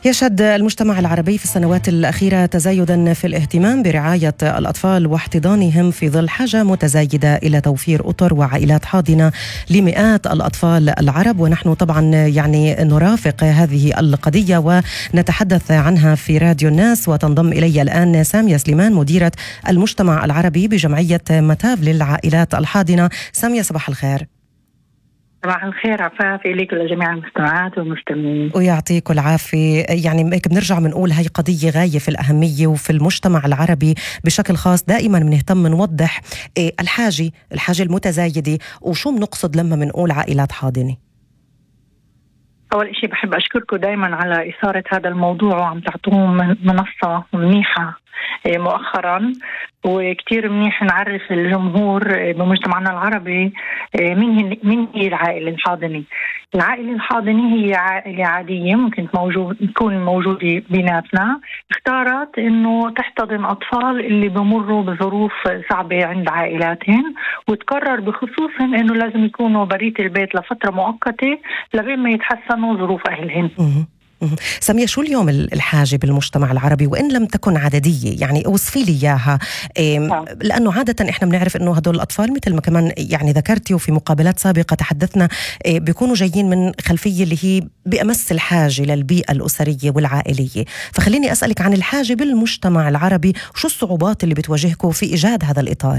يشهد المجتمع العربي في السنوات الأخيرة تزايداً في الاهتمام برعاية الأطفال واحتضانهم في ظل حاجة متزايدة إلى توفير أطر وعائلات حاضنة لمئات الأطفال العرب. ونحن طبعاً نرافق هذه القضية ونتحدث عنها في راديو الناس. وتنضم إلي الآن سامية سليمان، مديرة المجتمع العربي بجمعية متاف للعائلات الحاضنة. سامية، صباح الخير. صباح الخير، عفاف إليك ولجميع المستمعات والمستمعين. ويعطيك العافية. يعني هيك بنرجع بنقول هاي قضية غاية في الأهمية، وفي المجتمع العربي بشكل خاص دائما بنهتم نوضح الحاجة المتزايدة وشو بنقصد لما بنقول عائلات حاضنة. أول شيء بحب أشكركم دايما على إثارة هذا الموضوع، وعم تعطوهم منصة منيحة مؤخرا، وكتير منيح نعرف الجمهور بمجتمعنا العربي من هي العائلة الحاضنة. العائلة الحاضنة هي عائلة عادية ممكن تكون موجودة بيناتنا، اختارت انه تحتضن اطفال اللي بمروا بظروف صعبة عند عائلاتهم، وتقرر بخصوصهم انه لازم يكونوا بريت البيت لفترة مؤقتة لبين ما يتحسنوا ظروف اهلهم. سامية، شو اليوم الحاجة بالمجتمع العربي وإن لم تكن عددية؟ يعني اوصفي لي إياها. لأنه عادة إحنا بنعرف إنه هدول الأطفال مثل ما كمان يعني ذكرتي وفي مقابلات سابقة تحدثنا بيكونوا جايين من خلفية اللي هي بأمس الحاجة للبيئة الأسرية والعائلية. فخليني أسألك عن الحاجة بالمجتمع العربي، وشو الصعوبات اللي بتواجهكم في إيجاد هذا الإطار؟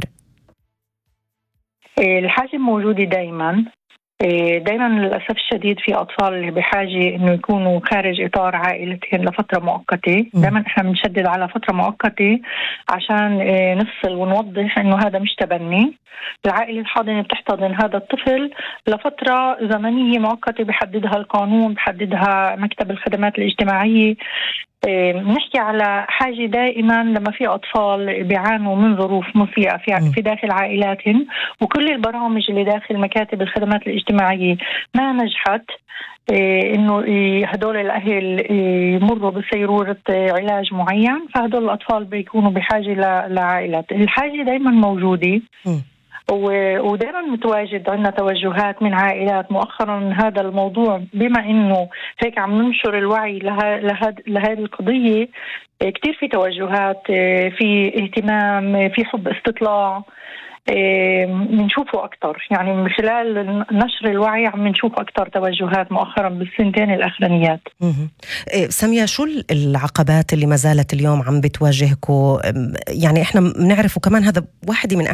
الحاجة موجودة دايما للأسف الشديد في أطفال بحاجة إنه يكونوا خارج إطار عائلتهم لفترة مؤقتة. دايما إحنا بنشدد على فترة مؤقتة عشان نفصل ونوضح إنه هذا مش تبني. العائلة الحاضنة بتحتضن هذا الطفل لفترة زمنية مؤقتة بحددها القانون، بحددها مكتب الخدمات الاجتماعية. نحكي على حاجة دائما لما في أطفال بيعانوا من ظروف مسيئة في داخل عائلاتهم، وكل البرامج اللي داخل مكاتب الخدمات الاجتماعية ما نجحت إنه هدول الأهل يمروا بسيرورة علاج معين، فهدول الأطفال بيكونوا بحاجة لعائلات. الحاجة دايما موجودة ودائما متواجد عندنا توجهات من عائلات مؤخرا هذا الموضوع، بما انه هيك عم ننشر الوعي لهذه القضية. كتير في توجهات، في اهتمام، في حب استطلاع بنشوفه أكتر. يعني من خلال نشر الوعي عم نشوف أكتر توجهات مؤخرا بالسنتين الأخرانيات. سامية، شو العقبات اللي ما زالت اليوم عم بتواجهكم؟ يعني احنا بنعرف، وكمان هذا واحد من